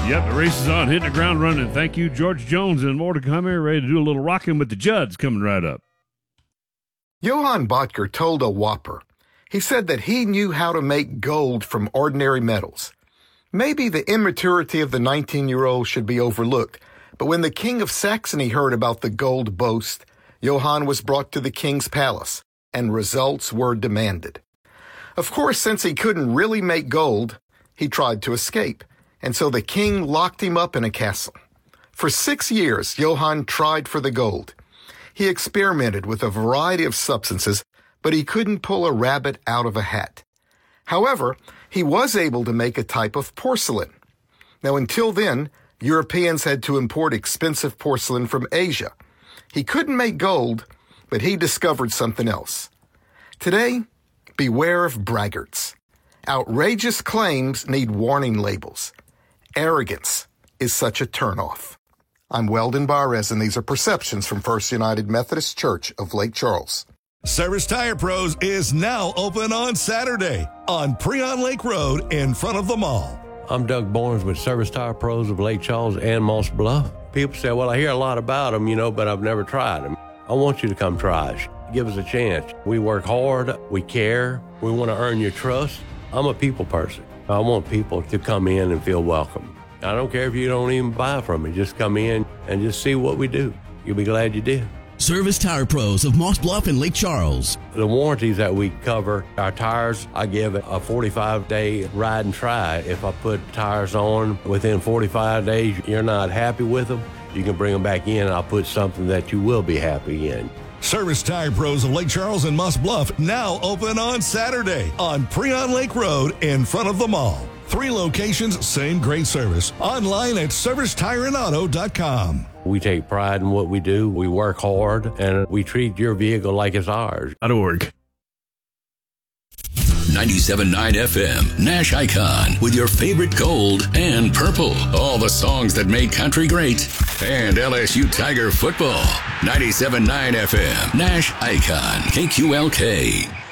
Yep, the race is on, hitting the ground running. Thank you, George Jones, and more to come here. Ready to do a little rocking with the Judds coming right up. Johann Böttger told a whopper. He said that he knew how to make gold from ordinary metals. Maybe the immaturity of the 19-year-old should be overlooked, but when the King of Saxony heard about the gold boast, Johann was brought to the king's palace, and results were demanded. Of course, since he couldn't really make gold, he tried to escape, and so the king locked him up in a castle. For 6 years, Johann tried for the gold. He experimented with a variety of substances, but he couldn't pull a rabbit out of a hat. However, he was able to make a type of porcelain. Now, until then, Europeans had to import expensive porcelain from Asia. He couldn't make gold, but he discovered something else. Today, beware of braggarts. Outrageous claims need warning labels. Arrogance is such a turnoff. I'm Weldon Barres, and these are Perceptions from First United Methodist Church of Lake Charles. Service Tire Pros is now open on Saturday on Preon Lake Road in front of the mall. I'm Doug Barnes with Service Tire Pros of Lake Charles and Moss Bluff. People say, well, I hear a lot about them, but I've never tried them. I want you to come try us. Give us a chance. We work hard. We care. We want to earn your trust. I'm a people person. I want people to come in and feel welcome. I don't care if you don't even buy from me. Just come in and just see what we do. You'll be glad you did. Service Tire Pros of Moss Bluff and Lake Charles. The warranties that we cover, our tires, I give it a 45-day ride and try. If I put tires on within 45 days, you're not happy with them, you can bring them back in and I'll put something that you will be happy in. Service Tire Pros of Lake Charles and Moss Bluff now open on Saturday on Preon Lake Road in front of the mall. 3 locations, same great service. Online at servicetireandauto.com. We take pride in what we do. We work hard, and we treat your vehicle like it's ours. .org. 97.9 FM, Nash Icon, with your favorite gold and purple. All the songs that made country great. And LSU Tiger football. 97.9 FM, Nash Icon, KQLK.